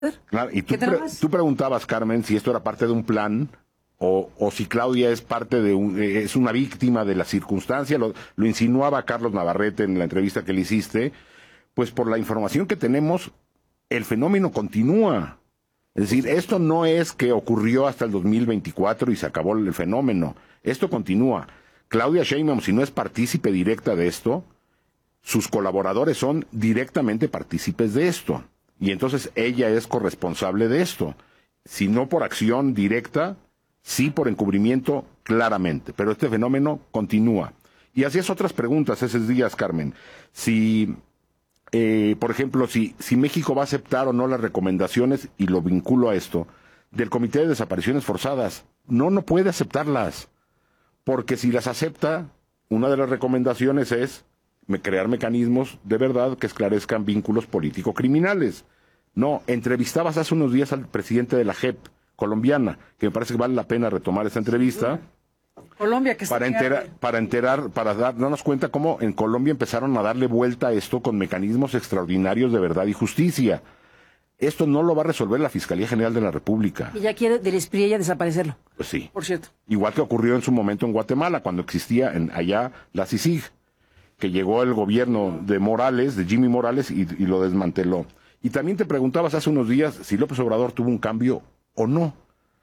Claro, y ¿Qué tenemos? tú preguntabas, Carmen, si esto era parte de un plan o si Claudia es parte de es una víctima de la circunstancia. Lo insinuaba Carlos Navarrete en la entrevista que le hiciste. Pues por la información que tenemos, el fenómeno continúa. Es decir, esto no es que ocurrió hasta el 2024 y se acabó el fenómeno. Esto continúa. Claudia Sheinbaum, si no es partícipe directa de esto, sus colaboradores son directamente partícipes de esto. Y entonces ella es corresponsable de esto. Si no por acción directa, sí por encubrimiento claramente. Pero este fenómeno continúa. Y hacías otras preguntas esos días, Carmen. Si, por ejemplo, si México va a aceptar o no las recomendaciones, y lo vinculo a esto, del Comité de Desapariciones Forzadas. No puede aceptarlas. Porque si las acepta, una de las recomendaciones es crear mecanismos de verdad que esclarezcan vínculos político-criminales. No, entrevistabas hace unos días al presidente de la JEP colombiana, que me parece que vale la pena retomar esta entrevista. Colombia, que está para darnos cuenta cómo en Colombia empezaron a darle vuelta a esto con mecanismos extraordinarios de verdad y justicia. Esto no lo va a resolver la Fiscalía General de la República. Y ya quiere del Espriella desaparecerlo. Pues sí. Por cierto. Igual que ocurrió en su momento en Guatemala, cuando existía allá la CICIG, que llegó el gobierno de Morales, de Jimmy Morales, y lo desmanteló. Y también te preguntabas hace unos días si López Obrador tuvo un cambio o no.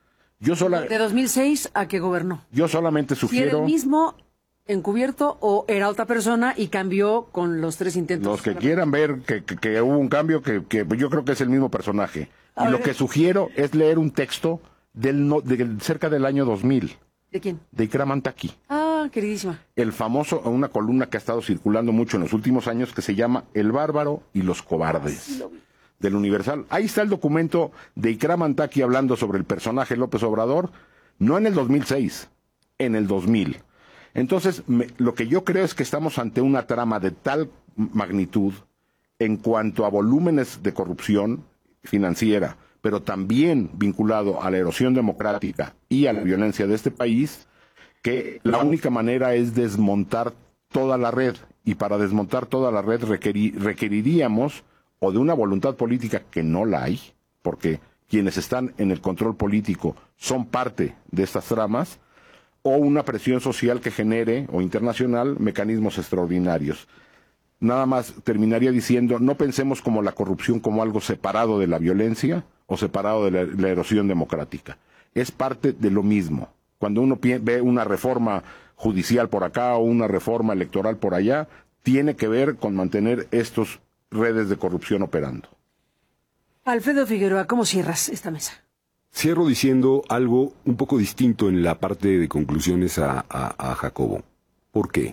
De 2006 a que gobernó. Yo solamente Si sugiero... era el mismo encubierto o era otra persona y cambió con los 3 intentos. Los que quieran ver que hubo un cambio, que yo creo que es el mismo personaje. Y lo que sugiero es leer un texto cerca del año 2000. ¿De quién? De Ikram Antaki. Ah, queridísima. El famoso, una columna que ha estado circulando mucho en los últimos años, que se llama El Bárbaro y los Cobardes. Sí, lo vi. Del Universal. Ahí está el documento de Ikram Antaki hablando sobre el personaje López Obrador, no en el 2006, en el 2000. Entonces, lo que yo creo es que estamos ante una trama de tal magnitud en cuanto a volúmenes de corrupción financiera, pero también vinculado a la erosión democrática y a la violencia de este país, que la única manera es desmontar toda la red. Y para desmontar toda la red requeriríamos o de una voluntad política que no la hay, porque quienes están en el control político son parte de estas tramas, o una presión social que genere, o internacional, mecanismos extraordinarios. Nada más terminaría diciendo, no pensemos como la corrupción como algo separado de la violencia o separado de la erosión democrática. Es parte de lo mismo. Cuando uno ve una reforma judicial por acá o una reforma electoral por allá, tiene que ver con mantener estos redes de corrupción operando. Alfredo Figueroa, ¿cómo cierras esta mesa? Cierro diciendo algo un poco distinto en la parte de conclusiones a Jacobo. ¿Por qué?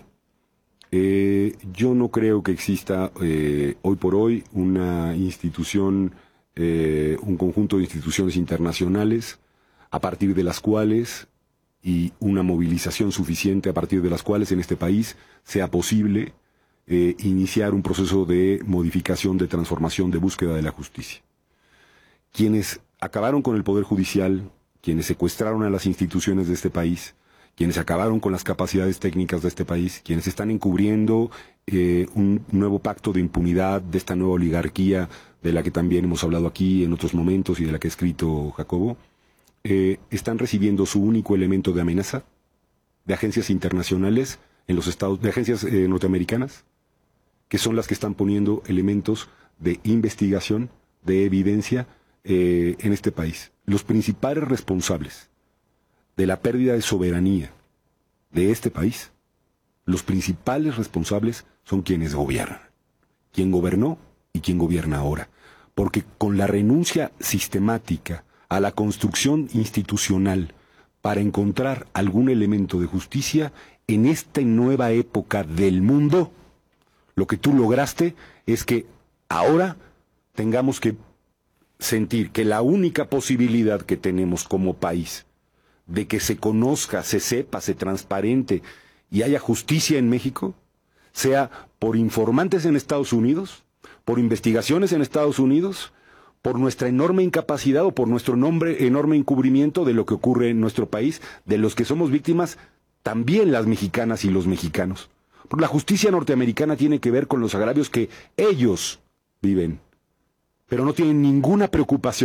Yo no creo que exista hoy por hoy una institución, un conjunto de instituciones internacionales a partir de las cuales y una movilización suficiente a partir de las cuales en este país sea posible iniciar un proceso de modificación, de transformación, de búsqueda de la justicia. Quienes acabaron con el Poder Judicial, quienes secuestraron a las instituciones de este país, quienes acabaron con las capacidades técnicas de este país, quienes están encubriendo un nuevo pacto de impunidad de esta nueva oligarquía de la que también hemos hablado aquí en otros momentos y de la que ha escrito Jacobo, están recibiendo su único elemento de amenaza de agencias internacionales en los estados, de agencias norteamericanas, que son las que están poniendo elementos de investigación, de evidencia en este país. Los principales responsables de la pérdida de soberanía de este país, los principales responsables son quienes gobiernan. Quien gobernó y quien gobierna ahora. Porque con la renuncia sistemática a la construcción institucional para encontrar algún elemento de justicia, en esta nueva época del mundo, lo que tú lograste es que ahora tengamos que sentir que la única posibilidad que tenemos como país de que se conozca, se sepa, se transparente y haya justicia en México, sea por informantes en Estados Unidos, por investigaciones en Estados Unidos, por nuestra enorme incapacidad o por nuestro enorme encubrimiento de lo que ocurre en nuestro país, de los que somos víctimas, también las mexicanas y los mexicanos. Porque la justicia norteamericana tiene que ver con los agravios que ellos viven pero no tienen ninguna preocupación